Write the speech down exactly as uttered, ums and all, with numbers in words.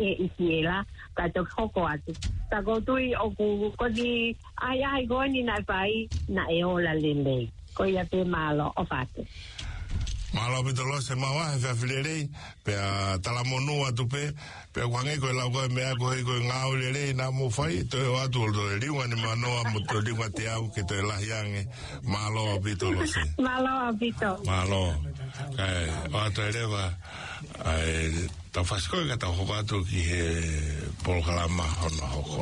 e e la ka to hoko atu ta go tui o ku ko di ai ai go ni na pai na e ola lele ko ia pe malo o fate malo pe tolo se mawa fa filere pe talamonu atu pe pe wange ko la ko me ko ko ngau lele na mo fai to atu do ri wani mano mo to di wate au ke to la yange malo pe tolo se malo apito malo eh o to eleva ai ta fasco que ta hobato ki por kalama hono